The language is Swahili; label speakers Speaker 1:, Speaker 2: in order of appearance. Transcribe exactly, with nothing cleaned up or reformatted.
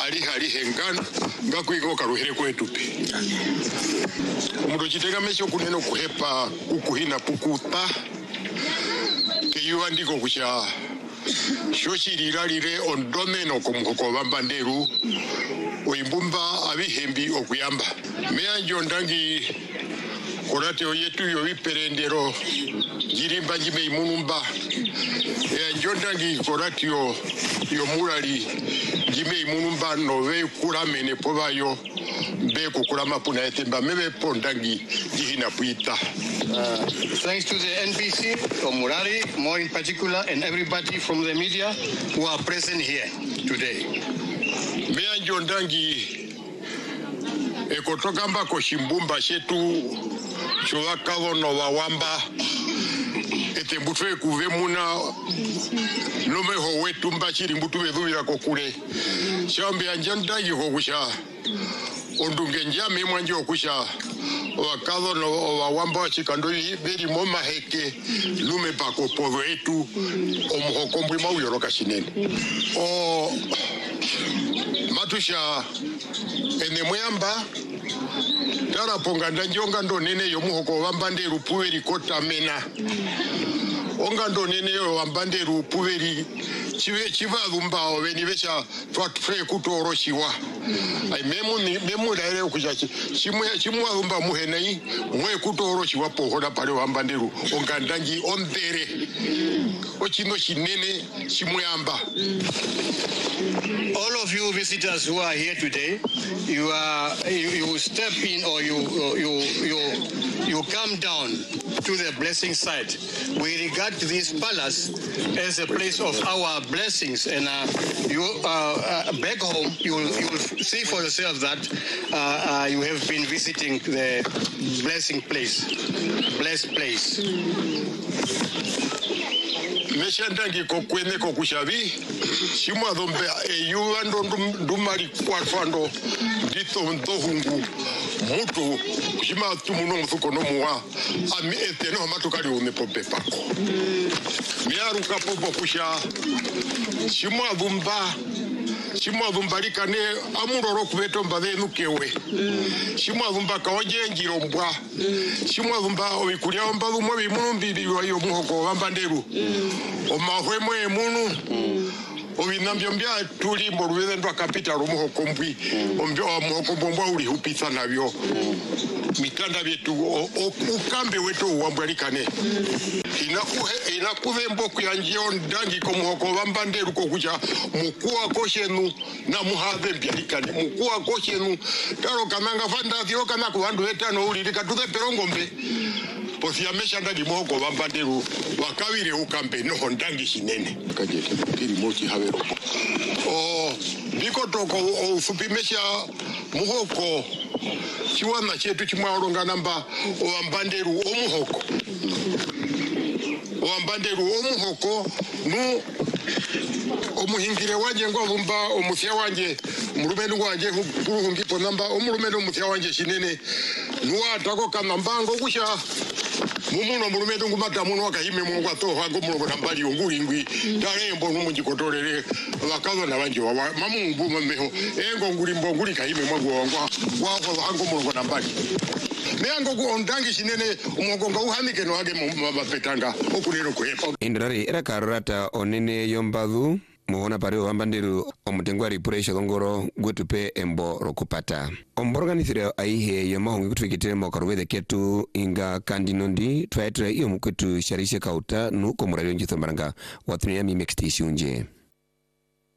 Speaker 1: ali hali hengana ngakuiko karuhere kwetu pe mudo chitega mesho kuneno kuhepa ukuhina pukuta kiyuwa ndiko kusha shoshirira lire ondomeno kumuhoko bambanderu oimbumba abihembi okuyamba meanjo ndangi korate oyetu yo biperendero girimba jime imunumba e njondangi korate yo yo murali jime imunumba nove kuramene pobayo be kukurama puna etemba mebe pondangi jihina puita.
Speaker 2: Uh, thanks to the N B C or Murari, more in particular, and everybody from the media who are present here today.
Speaker 1: Mea njondangi ekotoka mbako shimbumba shetu chowakalo no wawamba ete mbutwe kuve muna lome ho wetu mbachiri mbutwe dhuvira kokule shambi anjandagi hokusha ondunge njame mwanji hokusha wakalo no wawamba wachikandoi beri moma heke lume bako podo etu omuhokombwi mauyoroka shinene o matusha ene muyamba tara ponganda njonga ndo nene yo muhoko wambande rupuweri kota mena onga ndo nene yo wambande rupuweri chive chiva lumba oveni vecha twatfre kutoroshiwa ai memu ni memu daire kujachi chimwe chimwa lumba muhenei mwe kutoroshiwa pohora pale wambande ru onga ndangi ondere ochino shinene chimuyamba.
Speaker 2: All of you visitors who are here today, you are you, you step in or you you you you come down to the blessing site. We regard this palace as a place of our blessings, and uh, you uh, uh, back home you will you will see for yourself that uh, uh, you have been visiting the blessing place, blessed place.
Speaker 1: Meshandangi kokwene kokushavi shimwa dombe eyuwa ndo ndumari kwatwando dito ndohungu mutu shima tumuno muthuko no muwa ami eteno matukali unepope pako miaruka popo kusha shimwa dumba shimwa dumbalika ne amuroro kubeto mbade nukewe shimwa dumba kawaje ngiro mbwa shimwa dumba obikulia mbadu mwe bimunumbi biyo muhoko bambanderu omahwe mwe munu obinambyo mbya tuli mborubeze ndo kapita rumuhoko mbwi ombyo muhoko mbwa uli hupitsa nabyo mikanda byetu ukambe wetu wambwalikane inakuhe inakuve mboku yanjio ndangi ko muhoko bambanderu ko kuja mukuwa koshenu na muhave mbyalikane mukuwa koshenu taro kananga fanda zio kana ku bandu etano uli likatuze perongombe posi amesha ndagi muhoko bambanderu wakawire ukambe no ndangi shinene kajete kiri mochi havero o biko toko ufupimesha muhoko chiwana chetu chimwaronga namba owambanderu omuhoko owambanderu omuhoko nu omuhingire wanje ngwavumba omufya wanje murumenu wanje kuruhungipo namba omurumenu omufya wanje shinene nuwa tako kanambango kusha mumuno murumenu ngumata muno wakahime mungu atoha ngomulongo nambali ongulingwi tarembo numunjikotorere wakazo na wanje wa mamungu mameho engo ngulimbo nguli kahime mwangu wangwa wako hango mulongo nambali meango ku ondangi shinene umugonga uhanike no hage mabapetanga okulero kwepa
Speaker 3: indrari era karata onene yombadu muona pare wambanderu omutengwari puresha ngoro gwetupe embo rokupata omborganisire aihe yomahongi kutfikitire mokarubede ketu inga kandinondi twaetre iyo mukwetu sharishe kauta nuko murario njithombaranga wathunia mi mixti shunje.